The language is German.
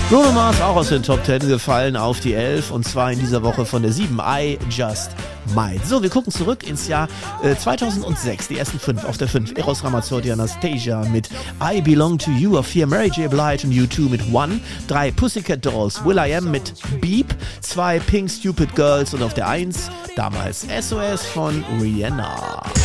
Bruno Mars auch aus den Top 10 gefallen auf die 11 und zwar in dieser Woche von der 7, I Just Might. So, wir gucken zurück ins Jahr 2006, die ersten 5 auf der 5. Eros Ramazzotti Anastasia mit I Belong to You. Auf 4 Mary J. Blige und U2 mit One. 3 Pussycat Dolls, Will.i.am mit Beep. 2 Pink Stupid Girls und auf der 1 damals SOS von Rihanna.